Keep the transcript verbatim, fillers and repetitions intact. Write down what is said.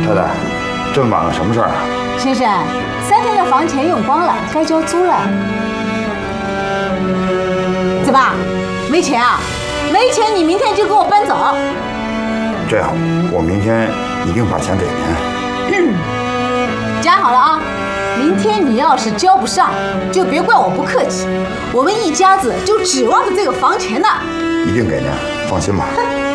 太太，这么晚了，什么事儿啊？ 先生，三天的房钱用光了，该交租了。怎么，没钱啊？没钱，你明天就给我搬走。 这样，我明天一定把钱给您。 讲好了啊，明天你要是交不上，就别怪我不客气。我们一家子就指望着这个房钱呢。 一定给您，放心吧。 哼。